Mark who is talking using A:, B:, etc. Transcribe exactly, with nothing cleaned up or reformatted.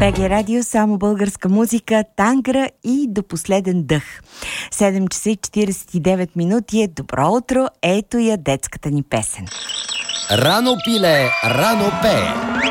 A: БГ Радио, само българска музика, тангра и до последен дъх. седем часа и четиридесет и девет минути е добро утро, ето я детската ни песен.
B: Рано пиле, рано пее.